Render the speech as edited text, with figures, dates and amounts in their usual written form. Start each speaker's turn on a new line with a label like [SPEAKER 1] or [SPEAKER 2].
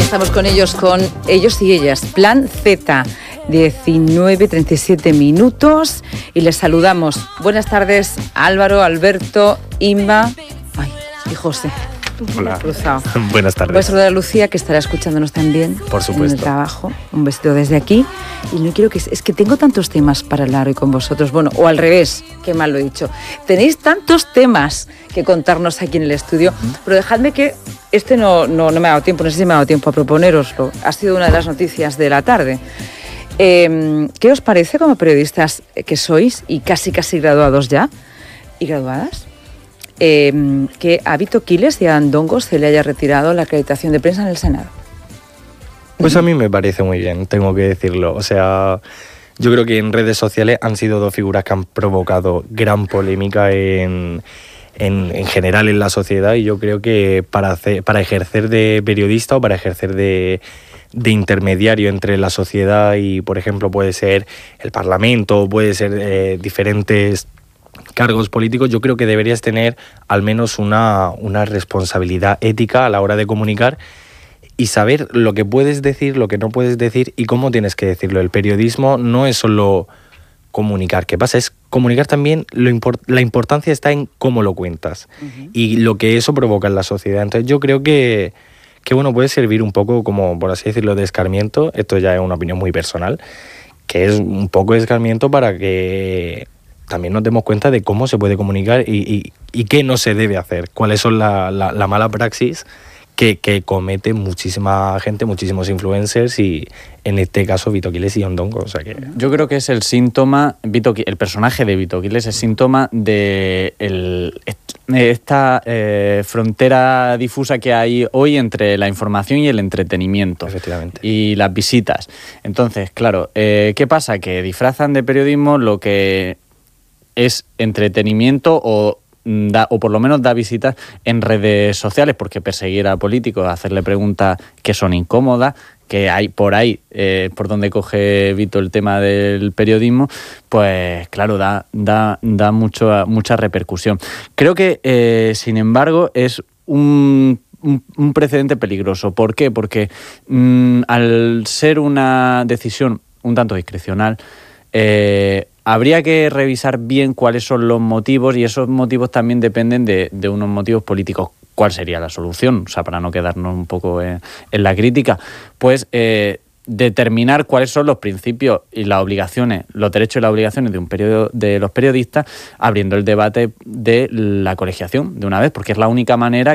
[SPEAKER 1] estamos con ellos y ellas. Plan Z, 19:37 minutos. Y les saludamos. Buenas tardes, Álvaro, Alberto, Inma y José.
[SPEAKER 2] Hola.
[SPEAKER 1] Cruzado.
[SPEAKER 2] Buenas tardes.
[SPEAKER 1] Voy a saludar a Lucía, que estará escuchándonos también.
[SPEAKER 2] Por supuesto.
[SPEAKER 1] En el trabajo. Un besito desde aquí. Y no quiero que... Es que tengo tantos temas para hablar hoy con vosotros. Bueno, o al revés, qué mal lo he dicho. Tenéis tantos temas que contarnos aquí en el estudio, pero dejadme que... no me ha dado tiempo, no sé si me ha dado tiempo a proponeroslo. Ha sido una de las noticias de la tarde. ¿Qué os parece como periodistas que sois y casi graduados ya y graduadas? Que a Vito Quiles y a Andongo se le haya retirado la acreditación de prensa en el Senado.
[SPEAKER 2] Pues a mí me parece muy bien, tengo que decirlo. O sea, yo creo que en redes sociales han sido dos figuras que han provocado gran polémica en general en la sociedad, y yo creo que para ejercer de periodista o para ejercer de intermediario entre la sociedad y, por ejemplo, puede ser el Parlamento, puede ser diferentes cargos políticos, yo creo que deberías tener al menos una responsabilidad ética a la hora de comunicar y saber lo que puedes decir, lo que no puedes decir y cómo tienes que decirlo. El periodismo no es solo comunicar, ¿qué pasa? Es comunicar también, la importancia está en cómo lo cuentas y lo que eso provoca en la sociedad. Entonces yo creo que bueno, puede servir un poco como, por así decirlo, de escarmiento. Esto ya es una opinión muy personal, que es un poco de escarmiento para que también nos demos cuenta de cómo se puede comunicar y qué no se debe hacer, cuáles son la mala praxis que comete muchísima gente, muchísimos influencers, y en este caso Vito Quiles y Ondongo. O sea que...
[SPEAKER 3] Yo creo que es el síntoma, el personaje de Vito Quiles es síntoma de esta frontera difusa que hay hoy entre la información y el entretenimiento.
[SPEAKER 2] Efectivamente.
[SPEAKER 3] Y las visitas. Entonces, claro, ¿qué pasa? Que disfrazan de periodismo lo que es entretenimiento o por lo menos da visitas en redes sociales, porque perseguir a políticos, hacerle preguntas que son incómodas, que hay por ahí, por donde coge Vito el tema del periodismo, pues claro, da mucha repercusión. Creo que, sin embargo, es un precedente peligroso. ¿Por qué? Porque al ser una decisión un tanto discrecional, habría que revisar bien cuáles son los motivos, y esos motivos también dependen de unos motivos políticos. ¿Cuál sería la solución? O sea, para no quedarnos un poco en la crítica, pues determinar cuáles son los principios y las obligaciones, los derechos y las obligaciones de los periodistas, abriendo el debate de la colegiación de una vez, porque es la única manera